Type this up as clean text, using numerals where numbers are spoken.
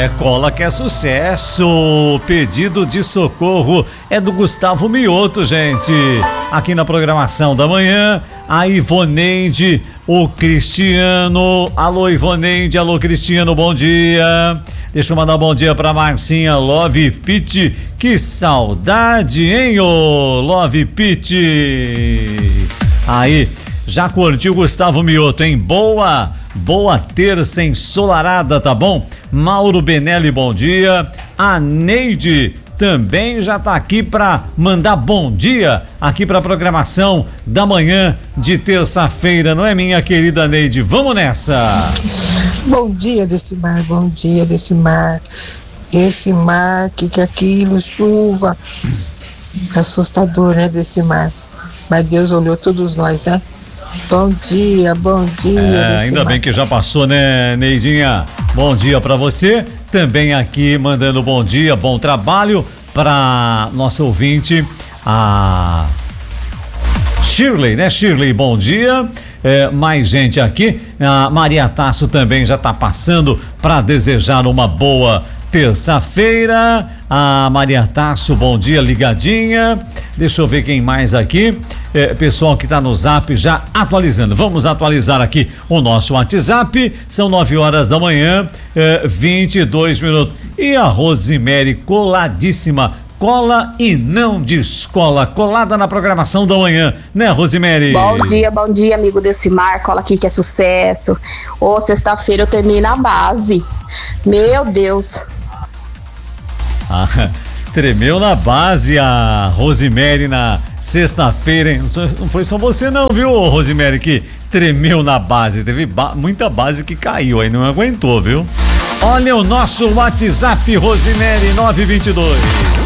Cola que é sucesso. Pedido de socorro é do Gustavo Mioto, gente. Aqui na programação da manhã, a Ivoneide, o Cristiano. Alô, Ivoneide, alô, Cristiano, bom dia. Deixa eu mandar um bom dia pra Marcinha Love Pit. Que saudade, hein, ô Love Pit. Aí, já curtiu Gustavo Mioto, hein? Boa terça ensolarada, tá bom? Mauro Benelli, bom dia. A Neide também já tá aqui pra mandar bom dia aqui pra programação da manhã de terça-feira, não é, minha querida Neide? Vamos nessa! Bom dia, Decimar, bom dia, Decimar. Decimar, que é aquilo? Chuva. Assustador, né, Decimar? Mas Deus olhou todos nós, né? Bom dia, ainda bem que já passou, né, Neidinha? Bom dia pra você. Também aqui mandando bom dia, bom trabalho pra nossa ouvinte, a Shirley, né? Shirley, bom dia. Mais gente aqui. A Maria Tasso também já tá passando pra desejar uma boa terça-feira. A Maria Tasso, bom dia, ligadinha. Deixa eu ver quem mais aqui. Pessoal que tá no Zap já atualizando. Vamos atualizar aqui o nosso WhatsApp. São 9 horas da manhã, 22 minutos. E a Rosemary coladíssima. Cola e não descola, colada na programação da manhã, né, Rosemary? Bom dia, amigo Decimar, cola aqui que é sucesso. Sexta-feira eu termino a base. Meu Deus. Tremeu na base a Rosemary na sexta-feira, hein? Não foi só você não, viu, Rosemary, que tremeu na base. Teve muita base que caiu aí, não aguentou, viu? Olha o nosso WhatsApp, Rosemary, 922